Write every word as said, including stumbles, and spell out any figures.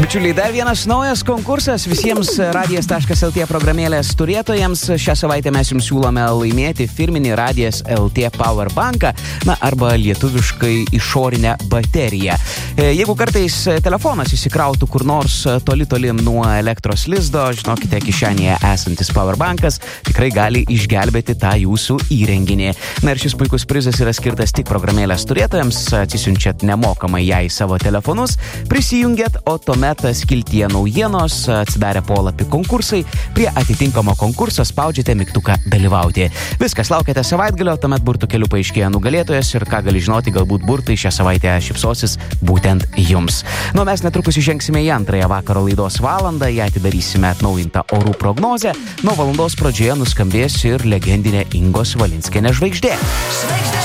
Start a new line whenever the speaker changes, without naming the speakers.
Bičiuliai, dar vienas naujas konkursas visiems radijas taškas el tė programėlės turėtojams. Šią savaitę mes jums siūlome laimėti firminį Radijas taškas el tė Powerbanką, na arba lietuviškai išorinę bateriją. Jeigu kartais telefonas įsikrautų kur nors toli toli nuo elektros lizdo, žinokite, kišenėje esantis Powerbankas tikrai gali išgelbėti tą jūsų įrenginį. Na ir šis puikus prizas yra skirtas tik programėlės turėtojams. Atsisiunčiat nemokamai ją į savo telefonus, prisijungiat, o tuomet skiltyje naujienos, atsidarę polapį konkursai, prie atitinkamo konkurso spaudžiate mygtuką dalyvauti. Viskas, laukiate savaitgalio, tuomet burtų keliu paaiškėja nugalėtojas ir ką gali žinoti, galbūt burtai šią savaitę šypsosis būtent jums. Nu, mes netrukus įžengsime į antrąją vakaro laidos valandą, ją atidarysime atnaujintą orų prognozę. Nuo valandos pradžioje nuskambės ir legendinė Ingos Valinskienės žvaigždė. Žvaigždė!